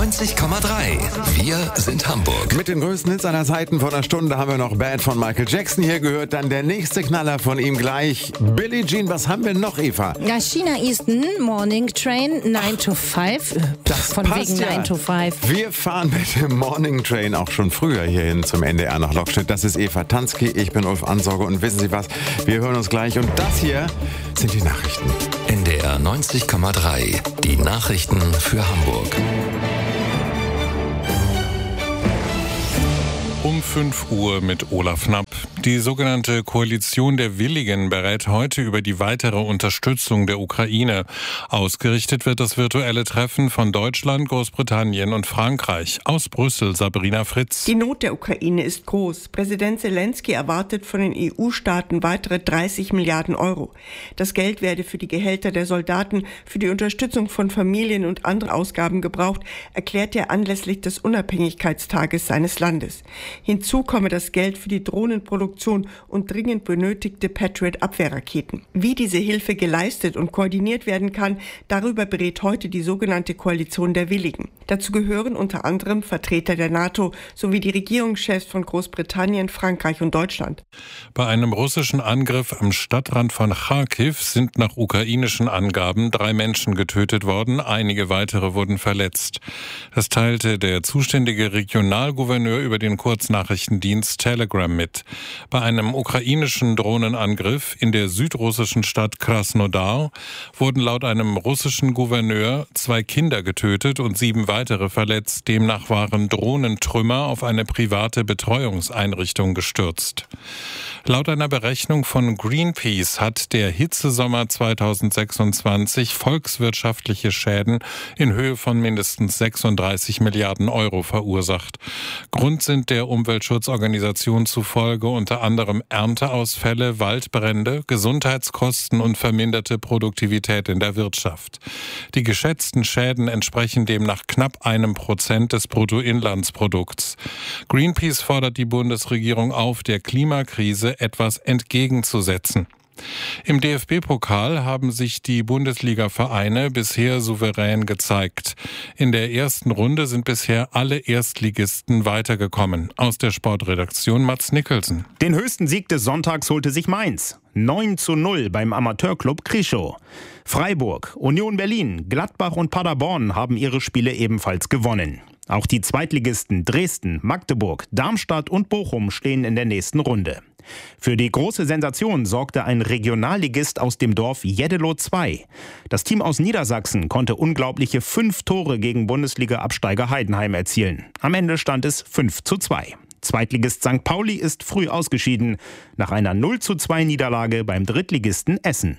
90,3. Wir sind Hamburg. Mit den größten Hits einer Seiten vor einer Stunde haben wir noch Bad von Michael Jackson hier gehört. Dann der nächste Knaller von ihm gleich. Billie Jean, was haben wir noch, Eva? Ja, China Eastern Morning Train 9 to 5. Das von passt wegen ja. 9 to 5. Wir fahren mit dem Morning Train auch schon früher hierhin zum NDR nach Lockstedt. Das ist Eva Tansky, ich bin Ulf Ansorge und wissen Sie was? Wir hören uns gleich und das hier sind die Nachrichten. NDR 90,3. Die Nachrichten für Hamburg. Um 5 Uhr mit Olaf Knapp. Die sogenannte Koalition der Willigen berät heute über die weitere Unterstützung der Ukraine. Ausgerichtet wird das virtuelle Treffen von Deutschland, Großbritannien und Frankreich. Aus Brüssel, Sabrina Fritz. Die Not der Ukraine ist groß. Präsident Zelensky erwartet von den EU-Staaten weitere 30 Milliarden Euro. Das Geld werde für die Gehälter der Soldaten, für die Unterstützung von Familien und andere Ausgaben gebraucht, erklärt er anlässlich des Unabhängigkeitstages seines Landes. Hinzu komme das Geld für die Drohnenproduktion und dringend benötigte Patriot-Abwehrraketen. Wie diese Hilfe geleistet und koordiniert werden kann, darüber berät heute die sogenannte Koalition der Willigen. Dazu gehören unter anderem Vertreter der NATO sowie die Regierungschefs von Großbritannien, Frankreich und Deutschland. Bei einem russischen Angriff am Stadtrand von Charkiw sind nach ukrainischen Angaben 3 Menschen getötet worden, einige weitere wurden verletzt. Das teilte der zuständige Regionalgouverneur über den Kurznachrichtendienst Telegram mit. Bei einem ukrainischen Drohnenangriff in der südrussischen Stadt Krasnodar wurden laut einem russischen Gouverneur 2 Kinder getötet und 7 weitere verletzt. Demnach waren Drohnentrümmer auf eine private Betreuungseinrichtung gestürzt. Laut einer Berechnung von Greenpeace hat der Hitzesommer 2026 volkswirtschaftliche Schäden in Höhe von mindestens 36 Milliarden Euro verursacht. Grund sind der Umweltschutzorganisation zufolge unter anderem Ernteausfälle, Waldbrände, Gesundheitskosten und verminderte Produktivität in der Wirtschaft. Die geschätzten Schäden entsprechen demnach knapp 1% des Bruttoinlandsprodukts. Greenpeace fordert die Bundesregierung auf, der Klimakrise etwas entgegenzusetzen. Im DFB-Pokal haben sich die Bundesliga-Vereine bisher souverän gezeigt. In der ersten Runde sind bisher alle Erstligisten weitergekommen. Aus der Sportredaktion Mats Nicholson. Den höchsten Sieg des Sonntags holte sich Mainz. 9:0 beim Amateurclub Krischow. Freiburg, Union Berlin, Gladbach und Paderborn haben ihre Spiele ebenfalls gewonnen. Auch die Zweitligisten Dresden, Magdeburg, Darmstadt und Bochum stehen in der nächsten Runde. Für die große Sensation sorgte ein Regionalligist aus dem Dorf Jeddelo 2. Das Team aus Niedersachsen konnte unglaubliche 5 Tore gegen Bundesliga-Absteiger Heidenheim erzielen. Am Ende stand es 5:2. Zweitligist St. Pauli ist früh ausgeschieden, nach einer 0:2 Niederlage beim Drittligisten Essen.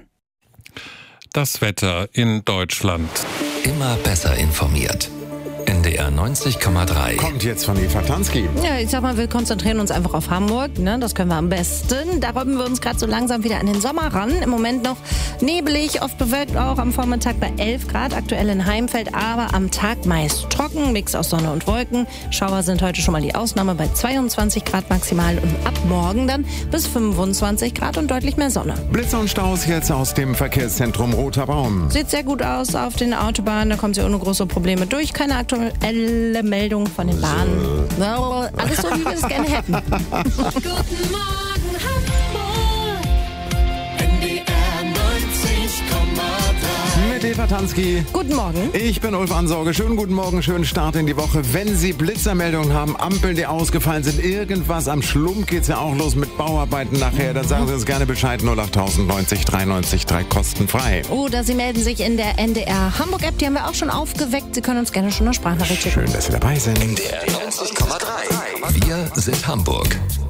Das Wetter in Deutschland. Immer besser informiert. NDR 90,3. Kommt jetzt von Eva Tansky. Ja, ich sag mal, wir konzentrieren uns einfach auf Hamburg. Ne? Das können wir am besten. Da robben wir uns gerade so langsam wieder an den Sommer ran. Im Moment noch nebelig, oft bewölkt auch. Am Vormittag bei 11 Grad, aktuell in Heimfeld. Aber am Tag meist trocken, Mix aus Sonne und Wolken. Schauer sind heute schon mal die Ausnahme bei 22 Grad maximal. Und ab morgen dann bis 25 Grad und deutlich mehr Sonne. Blitze und Staus jetzt aus dem Verkehrszentrum Roter Baum. Sieht sehr gut aus auf den Autobahnen. Da kommt sie ohne große Probleme durch. Keine aktuelle Meldung von den Bahnen. Alles so, wie wir es gerne hätten. Guten Morgen, Hamburg. NDR 90,3. Mit Eva Tansky. Guten Morgen. Ich bin Ulf Ansorge. Schönen guten Morgen, schönen Start in die Woche. Wenn Sie Blitzermeldungen haben, Ampeln, die ausgefallen sind, irgendwas am Schlump, geht's ja auch los mit Bauarbeiten nachher, dann sagen Sie uns gerne Bescheid. 08000 90 93 3 kostenfrei. Oder Sie melden sich in der NDR Hamburg-App, die haben wir auch schon aufgeweckt. Sie können uns gerne schon eine Sprachnachricht schicken. Schön, dass Sie dabei sind. NDR 90,3. Wir sind Hamburg.